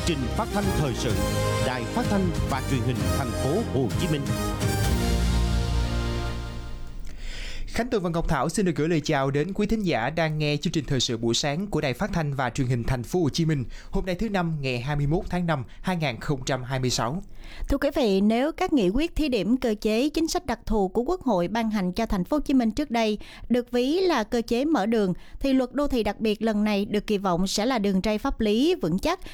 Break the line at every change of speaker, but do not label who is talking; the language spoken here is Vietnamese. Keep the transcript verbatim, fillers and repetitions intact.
trình phát thanh thời sự, Đài Phát thanh và Truyền hình Thành phố Hồ Chí Minh.
Khánh Tường và Ngọc Thảo xin được gửi lời chào đến quý thính giả đang nghe chương trình thời sự buổi sáng của Đài Phát thanh và Truyền hình Thành phố Hồ Chí Minh. Hôm nay thứ năm ngày hai mươi mốt tháng năm hai nghìn không trăm hai mươi sáu.
Thưa quý vị, nếu các nghị quyết thí điểm cơ chế chính sách đặc thù của Quốc hội ban hành cho Thành phố Hồ Chí Minh trước đây được ví là cơ chế mở đường, thì luật đô thị đặc biệt lần này được kỳ vọng sẽ là đường ray pháp lý vững chắc